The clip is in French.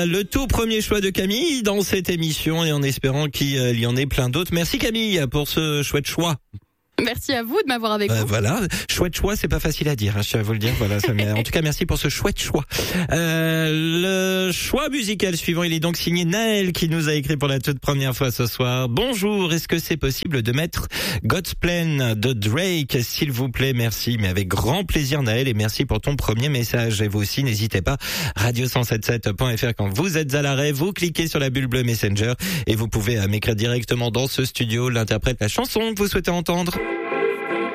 Le tout premier choix de Camille dans cette émission et en espérant qu'il y en ait plein d'autres. Merci Camille pour ce chouette choix. Merci à vous de m'avoir avec vous. Voilà, chouette choix, c'est pas facile à dire, je tiens à vous le dire. Voilà, en tout cas, merci pour ce chouette choix. Le choix musical suivant, il est donc signé Naël qui nous a écrit pour la toute première fois ce soir. Bonjour, est-ce que c'est possible de mettre God's Plan de Drake, s'il vous plaît? Merci, mais avec grand plaisir Naël, et merci pour ton premier message. Et vous aussi, n'hésitez pas, radio177.fr quand vous êtes à l'arrêt, vous cliquez sur la bulle bleue Messenger et vous pouvez m'écrire directement dans ce studio l'interprète, la chanson que vous souhaitez entendre.